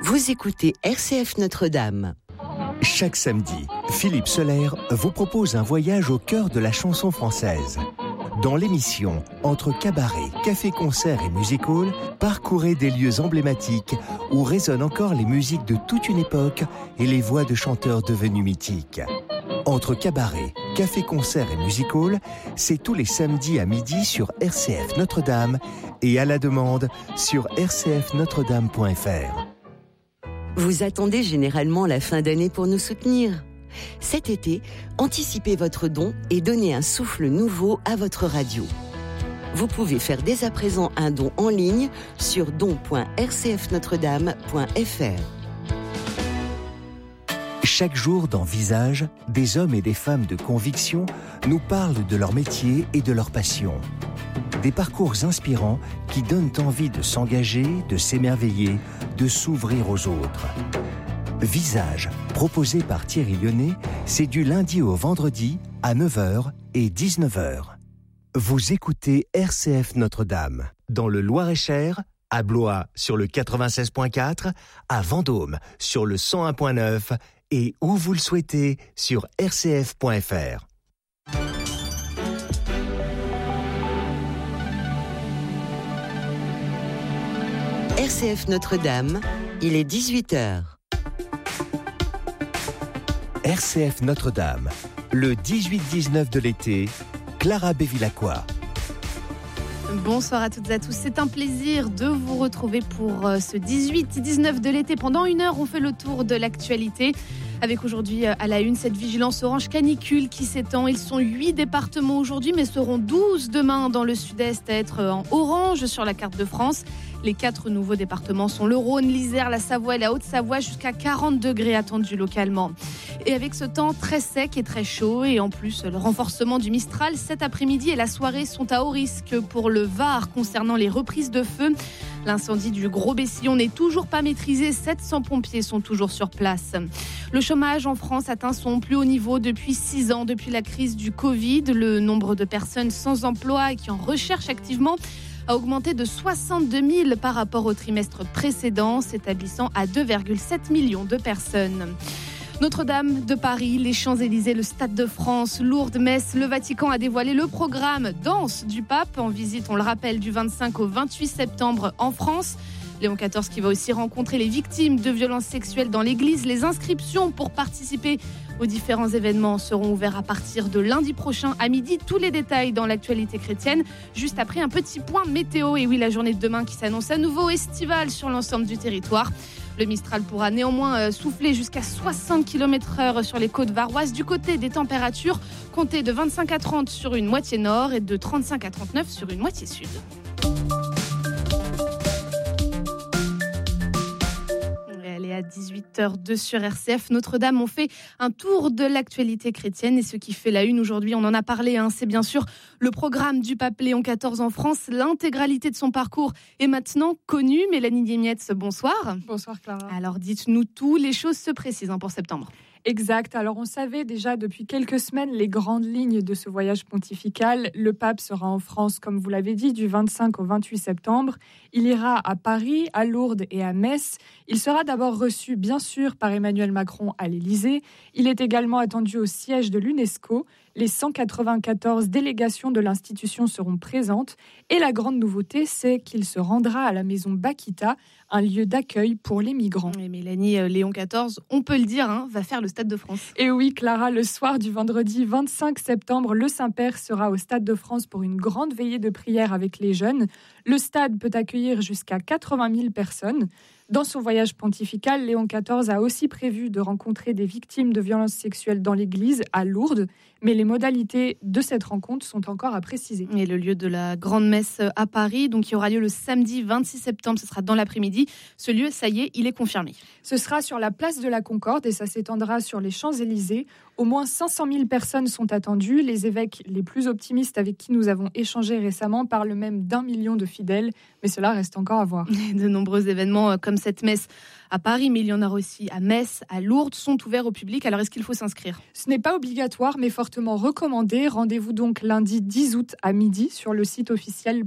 Vous écoutez RCF Notre-Dame. Chaque samedi, Philippe Soler vous propose un voyage au cœur de la chanson française. Dans l'émission Entre cabaret, café-concert et music-hall, parcourez des lieux emblématiques où résonnent encore les musiques de toute une époque et les voix de chanteurs devenus mythiques. Entre cabaret, café-concert et music-hall, c'est tous les samedis à midi sur RCF Notre-Dame et à la demande sur rcfnotredame.fr. Vous attendez généralement la fin d'année pour nous soutenir. Cet été, anticipez votre don et donnez un souffle nouveau à votre radio. Vous pouvez faire dès à présent un don en ligne sur don.rcfnotredame.fr. Chaque jour dans Visage, des hommes et des femmes de conviction nous parlent de leur métier et de leur passion. Des parcours inspirants qui donnent envie de s'engager, de s'émerveiller, de s'ouvrir aux autres. Visage, proposé par Thierry Lyonnais, c'est du lundi au vendredi à 9h et 19h. Vous écoutez RCF Notre-Dame, dans le Loir-et-Cher, à Blois sur le 96.4, à Vendôme sur le 101.9 et où vous le souhaitez sur rcf.fr. RCF Notre-Dame, il est 18h. RCF Notre-Dame, le 18-19 de l'été, Clara Bevilacqua. Bonsoir à toutes et à tous, c'est un plaisir de vous retrouver pour ce 18-19 de l'été. Pendant une heure, on fait le tour de l'actualité. Avec aujourd'hui à la une, cette vigilance orange canicule qui s'étend. Ils sont 8 départements aujourd'hui, mais seront 12 demain dans le sud-est à être en orange sur la carte de France. Les 4 nouveaux départements sont le Rhône, l'Isère, la Savoie et la Haute-Savoie, jusqu'à 40 degrés attendus localement. Et avec ce temps très sec et très chaud, et en plus le renforcement du Mistral, cet après-midi et la soirée sont à haut risque pour le Var concernant les reprises de feu. L'incendie du Gros Bessillon n'est toujours pas maîtrisé, 700 pompiers sont toujours sur place. Le chômage en France atteint son plus haut niveau depuis 6 ans, depuis la crise du Covid. Le nombre de personnes sans emploi et qui en recherchent activement a augmenté de 62 000 par rapport au trimestre précédent, s'établissant à 2,7 millions de personnes. Notre-Dame de Paris, les Champs-Élysées, le Stade de France, Lourdes, Metz, le Vatican a dévoilé le programme Danse du Pape, en visite, on le rappelle, du 25 au 28 septembre en France. Léon XIV qui va aussi rencontrer les victimes de violences sexuelles dans l'église. Les inscriptions pour participer aux différents événements seront ouvertes à partir de lundi prochain à midi. Tous les détails dans l'actualité chrétienne, juste après un petit point météo. Et oui, la journée de demain qui s'annonce à nouveau estivale sur l'ensemble du territoire. Le Mistral pourra néanmoins souffler jusqu'à 60 km/h sur les côtes varoises. Du côté des températures, comptez de 25 à 30 sur une moitié nord et de 35 à 39 sur une moitié sud. À 18h02 sur RCF Notre-Dame, on fait un tour de l'actualité chrétienne et ce qui fait la une aujourd'hui, on en a parlé, c'est bien sûr le programme du pape Léon XIV en France. L'intégralité de son parcours est maintenant connue. Mélanie Guémietz, bonsoir. Bonsoir Clara. Alors dites-nous tout, les choses se précisent pour septembre. Exact. Alors on savait déjà depuis quelques semaines les grandes lignes de ce voyage pontifical. Le pape sera en France, comme vous l'avez dit, du 25 au 28 septembre. Il ira à Paris, à Lourdes et à Metz. Il sera d'abord reçu, bien sûr, par Emmanuel Macron à l'Élysée. Il est également attendu au siège de l'UNESCO. Les 194 délégations de l'institution seront présentes. Et la grande nouveauté, c'est qu'il se rendra à la maison Bakita, un lieu d'accueil pour les migrants. Et Mélanie, Léon XIV, on peut le dire, va faire le Stade de France. Et oui, Clara, le soir du vendredi 25 septembre, le Saint-Père sera au Stade de France pour une grande veillée de prière avec les jeunes. Le stade peut accueillir jusqu'à 80 000 personnes. Dans son voyage pontifical, Léon XIV a aussi prévu de rencontrer des victimes de violences sexuelles dans l'église à Lourdes, mais les modalités de cette rencontre sont encore à préciser. Et le lieu de la grande messe à Paris, donc qui aura lieu le samedi 26 septembre, ce sera dans l'après-midi. Ce lieu, ça y est, il est confirmé. Ce sera sur la place de la Concorde et ça s'étendra sur les Champs-Élysées, Au moins 500 000 personnes sont attendues. Les évêques les plus optimistes avec qui nous avons échangé récemment parlent même d'1 million de fidèles, mais cela reste encore à voir. De nombreux événements comme cette messe à Paris, mais il y en a aussi à Metz, à Lourdes, sont ouverts au public. Alors est-ce qu'il faut s'inscrire ? Ce n'est pas obligatoire, mais fortement recommandé. Rendez-vous donc lundi 10 août à midi sur le site officiel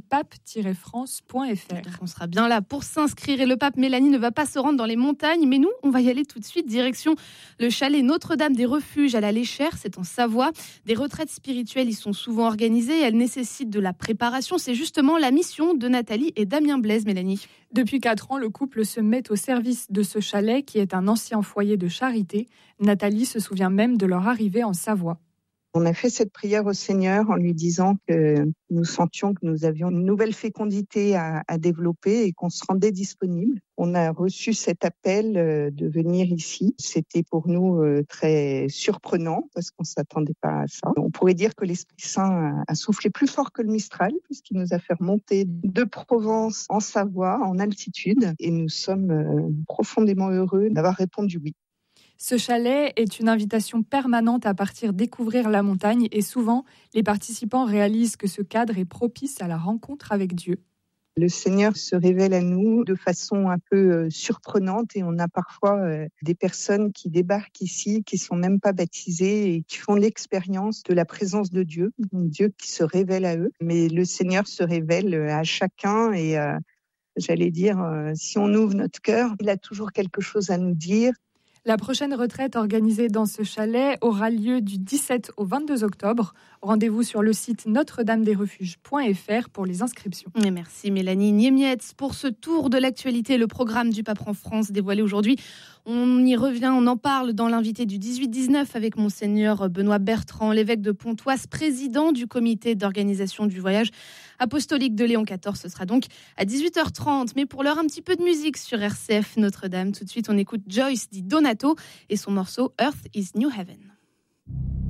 pape-france.fr. On sera bien là pour s'inscrire. Et le pape Mélanie ne va pas se rendre dans les montagnes, mais nous, on va y aller tout de suite. Direction le chalet Notre-Dame des Refuges à la Léchère, c'est en Savoie. Des retraites spirituelles y sont souvent organisées. Elles nécessitent de la préparation. C'est justement la mission de Nathalie et Damien Blaise, Mélanie. Depuis 4 ans, le couple se met au service de ce chalet qui est un ancien foyer de charité. Nathalie se souvient même de leur arrivée en Savoie. On a fait cette prière au Seigneur en lui disant que nous sentions que nous avions une nouvelle fécondité à développer et qu'on se rendait disponible. On a reçu cet appel de venir ici. C'était pour nous très surprenant parce qu'on ne s'attendait pas à ça. On pourrait dire que l'Esprit Saint a soufflé plus fort que le Mistral puisqu'il nous a fait remonter de Provence en Savoie, en altitude. Et nous sommes profondément heureux d'avoir répondu oui. Ce chalet est une invitation permanente à partir découvrir la montagne et souvent, les participants réalisent que ce cadre est propice à la rencontre avec Dieu. Le Seigneur se révèle à nous de façon un peu surprenante et on a parfois des personnes qui débarquent ici, qui sont même pas baptisées et qui font l'expérience de la présence de Dieu, Dieu qui se révèle à eux. Mais le Seigneur se révèle à chacun et j'allais dire, si on ouvre notre cœur, il a toujours quelque chose à nous dire. La prochaine retraite organisée dans ce chalet aura lieu du 17 au 22 octobre. Rendez-vous sur le site notre-dame-des-refuges.fr pour les inscriptions. Et merci Mélanie Niemietz pour ce tour de l'actualité. Le programme du Pape en France dévoilé aujourd'hui. On y revient, on en parle dans l'invité du 18-19 avec Monseigneur Benoît Bertrand, l'évêque de Pontoise, président du comité d'organisation du voyage apostolique de Léon XIV. Ce sera donc à 18h30. Mais pour l'heure, un petit peu de musique sur RCF Notre-Dame. Tout de suite, on écoute Joyce dit Donato et son morceau Earth is New Heaven.